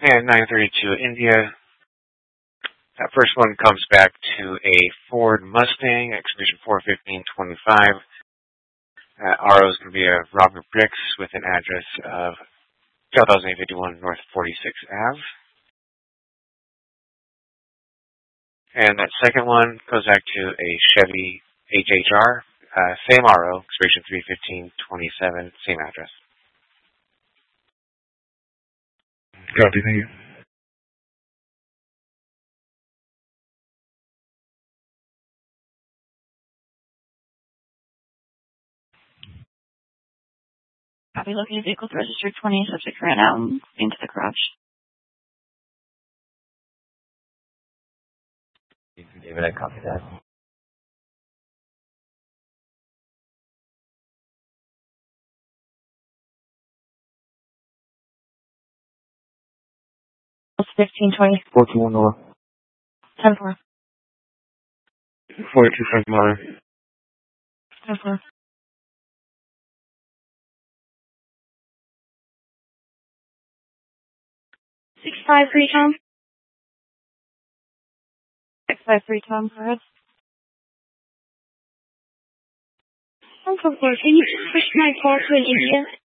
And 932 India. That first one comes back to a Ford Mustang, expiration 4/15/25. RO is going to be a Robert Bricks with an address of 12,851 North 46th Ave. And that second one goes back to a Chevy HHR, same RO, expiration 3/15/27, same address. Copy, thank you. Copy, looking at vehicles registered 20, subject ran out and into the garage. David, I copy that. It's 1520. 421 Nora. 10-4. 42 Mine. 10-4. 653 Tom. 653 Tom, go ahead. Uncle, can you push my car to an India?